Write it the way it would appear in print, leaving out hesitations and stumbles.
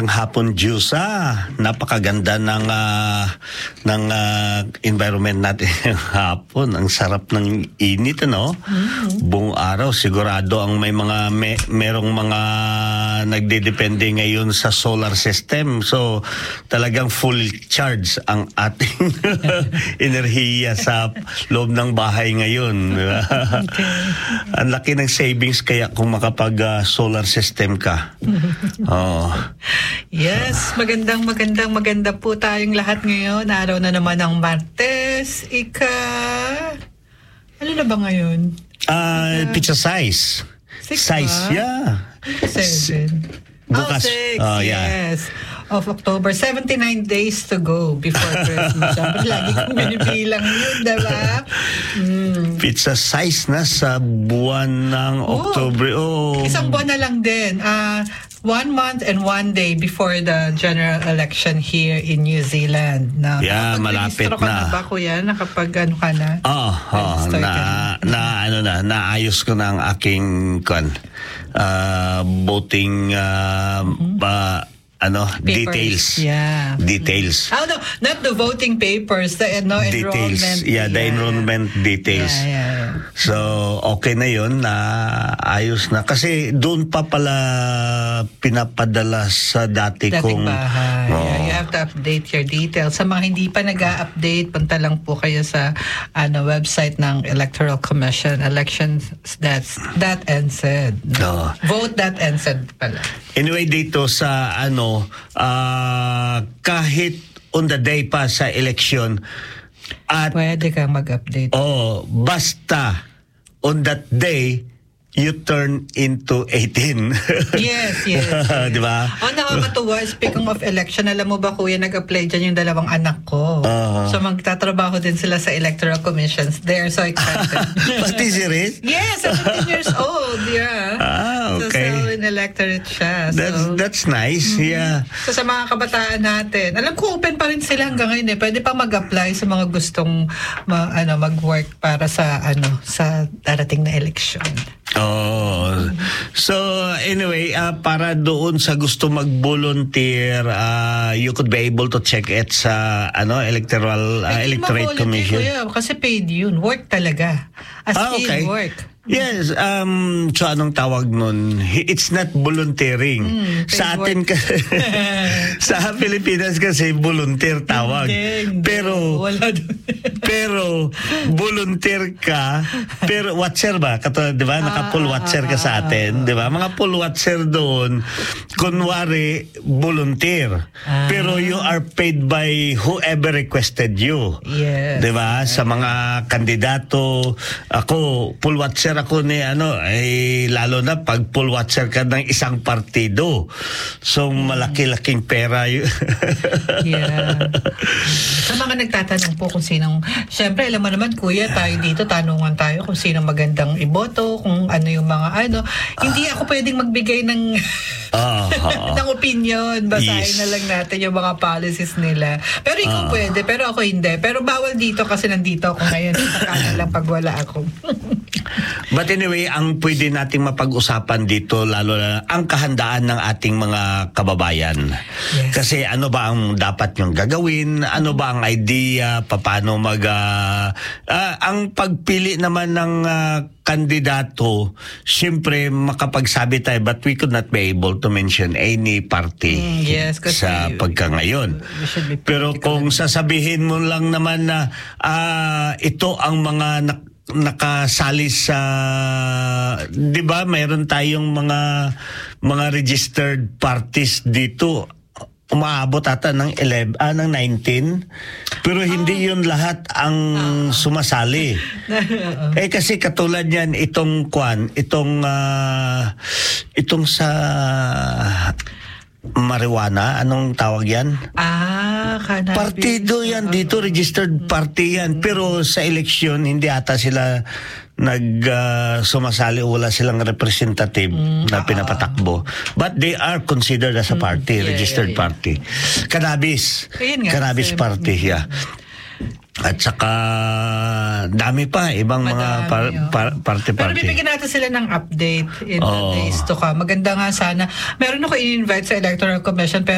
hapon, Jusa. Napakaganda ng environment natin hapon. Ang sarap ng init, ano? Buong araw sigurado ang merong mga nagdedepende ngayon sa solar system. So talagang full charge ang ating enerhiya sa loob ng bahay ngayon. Diba? Ang laki ng savings kaya kung makapag solar system ka. Oh. Yes, maganda po tayong lahat ngayon. Araw na naman ng Martes. Ano na ba ngayon? Pizza size. Size, yeah. 7. Bukas. 6, yeah. yes. Of October, 79 days to go before Christmas. Lagi kong binibilang yun, diba? Pizza size na sa buwan ng October. Isang buwan na lang din. 1 month and 1 day before the general election here in New Zealand. Malapit na. Ka na ba, kuya? Nakapag ano ka na? Naayos ko na ang aking voting details. Yeah. Details. Oh, no, not the voting papers, the details. enrollment. The enrollment details. Yeah. So, okay na yun, ayos na. Kasi doon pa pala pinapadala sa dating bahay. You have to update your details. Sa mga hindi pa nag-a-update, punta lang po kayo sa website ng Electoral Commission, elections.nz. Vote.nz pala. Anyway, dito sa kahit on the day pa sa election at pwede kang mag-update. Basta on that day you turn into 18. Yes. Di ba? Nakakatuwa. Speaking of election, alam mo ba, kuya, nag-apply dyan yung 2 anak ko. So, magtatrabaho din sila sa Electoral Commissions. They are so excited. Pati si Riz? Yes, 17 years old. Yeah. Okay. So, in electorate siya. That's nice. Yeah. So, sa mga kabataan natin, alam ko open pa rin sila hanggang ngayon. Pwede pa mag-apply sa mga gustong mag-work para sa darating na election. So anyway, para doon sa gusto mag-volunteer, you could be able to check it sa Electorate Commission. Kasi paid yun. Work talaga. As in work. Yes, so anong tawag nun? It's not volunteering. Sa atin sa Pilipinas kasi volunteer tawag. Pero volunteer ka, pero watcher ba? Di ba? Naka-poll watcher ka sa atin, di ba? Mga poll watcher doon, kunwari volunteer. Pero you are paid by whoever requested you. Yes. Di ba? Sa mga kandidato, ako poll watcher ako ni lalo na pag poll watcher ka ng isang partido. So malaki-laking pera yun. Yeah. Sa mga nagtatanong po kung sinong, syempre alam mo naman, kuya, tayo dito tanungan tayo kung sinong magandang iboto, kung ano yung mga hindi ako pwedeng magbigay ng ng opinion. Basahin na lang natin yung mga policies nila. Pero ikaw pwede, pero ako hindi. Pero bawal dito kasi nandito ako ngayon. Saka lang pag wala ako. But anyway, ang pwede nating mapag-usapan dito, lalo na ang kahandaan ng ating mga kababayan. Yes. Kasi ano ba ang dapat yung gagawin? Ano ba ang idea? Paano ang pagpili naman ng kandidato, siyempre makapagsabi tayo, but we could not be able to mention any party sa pagkangayon. Pero kung sasabihin mo lang naman na ito ang mga nakasali sa, di ba, mayroon tayong mga registered parties dito, umaabot ata ng 19, pero hindi yun lahat ang sumasali. Kasi katulad yan, itong sa marijuana, anong tawag yan? Cannabis. Partido yan dito, registered party yan. Pero sa eleksyon, hindi ata sila sumasali o wala silang representative na pinapatakbo. But they are considered as a party, registered party. Cannabis. Cannabis party, At saka dami pa ibang mga party. Pero bibigyan natin sila ng update in the days to come. Maganda nga sana. Meron ako i-invite sa Electoral Commission